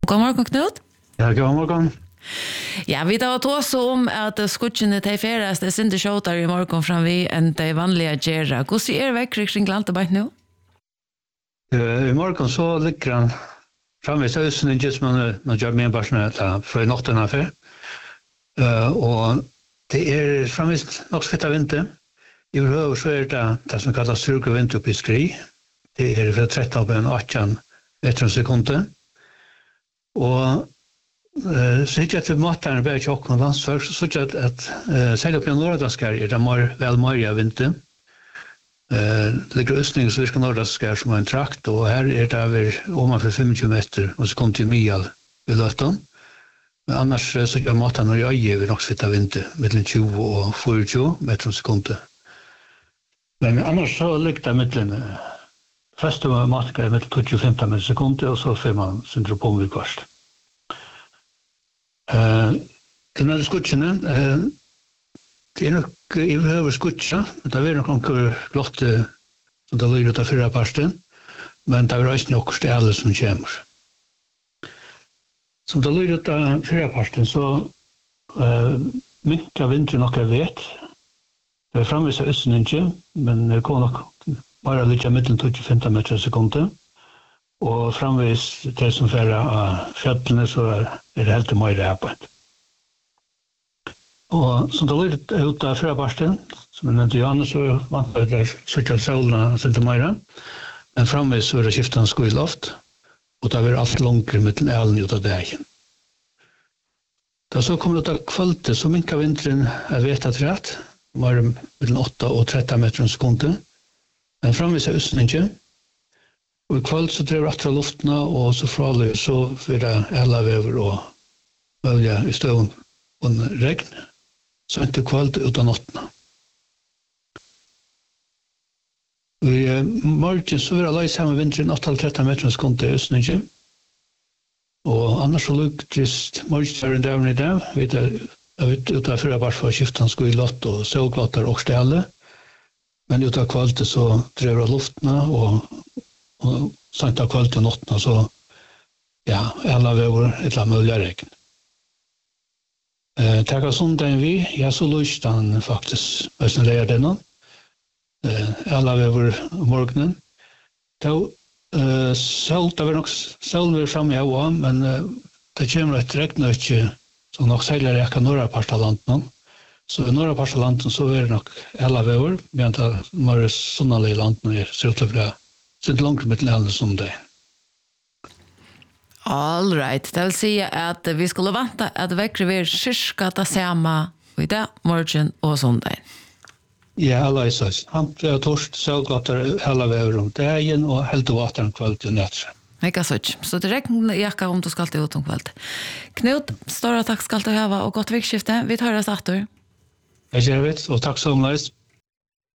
God morgen, Knut. Ja, god morgen. Ja, vi tar oss om at skutsjene til ferast er sinde kjøter i morgen fram vi enn de vanlige gjerra. Hvordan vekker kring Glantebæk nå? I morgen så ligger han framvis høysen ikke som han gjør med barsene fra natten av før. Og det framvis nok fitt av vinter. I høyre så det som kalles styrkevind oppe i skri. Det fra 13 på 18 meter sekunder. Og så ikke etter materne bare tjokk og landsførk, så ikke at selv oppe i Nordaskar det vel mer av vinter. Det ligger østning så virker Nordaskar som en trakt, og her det over omanfor 25 meter, og så kom til Mial i løtten. Men annars så ikke materne i øye vil nok svitt av vinter, mellom 20 og 24 meter sekunder. Men annars så ligger det mellom første matker mellom 25 meter sekunder, og så får man syndrom vid kvart. Til med skutsjene, det nok i behøver skutsa, det er nok noen glotte som det lyder ut av 4 parsten, men det er også nok stedler som kommer. Som det lyder ut av 4 parsten, så mye av vinteren nok jeg vet. Det framvis av østen ikke, men det går nok bare litt av midten 25 meter sekunder. Og framvis det som fører av fjøttene, så det helt mer arbeid. Og som det lyder ut av 4 parsten, som jeg nevnte Johannes, så vant det sørget solene sinte mer. Men framvis så det skiftet skoiloft, og det var alt langere med den elen ut av dagen. Da så kom det ut av kvalitet, så minket vinteren jeg vet at rett, var mellom 8 og 13 meter sekunder. Men framvis er østen ikke. Og i kveld så drev rett fra luftene, og så fralig så får det alle vever og mølja i støvn og regn. Så ikke kveld ut av nottene. I morgen så vil jeg løse hjemme vinteren 8-13 meter sekunder i Østninge. Og annars så luktes morgen døren i dag. Vi vet ut av 4 bare for å skifte han skulle i lott og sølglotter og stelle. Men ut av kveld så drev jeg luftene og sent av kveld til nottene, så ja, alle vever et eller annet mulig regn. Takk av sondagen vi, jeg så lyst han faktisk, hvis han leier denne. Alle vever morgenen. Det var nok selv vi fremme i år, men det kommer et regn og ikke, så nok særlig rekker norra part av landet. Så i norra part av landet så er det nok alle vever, men det er sånne landet ser ut til å være så det långt med länder som det. All right. Det vill säga att vi skulle vänta att väckre vi cirka det samma i dag, morgon och söndag. Ja, alla är så. Han är torst, sölglatter hela vägen om dagen och helt vatten kväll till nätter. Mega such. Så direkt jacka om du ska till ut om kväll. Knut, stora tack ska du ha och gott vikskifte. Vi tar oss åter. Jag vet och tack så mycket.